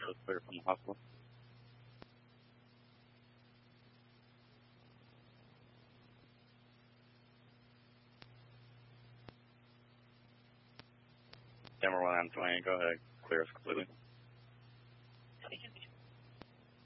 shows clear from the hospital. Camera 1 on 20, go ahead, clear us completely.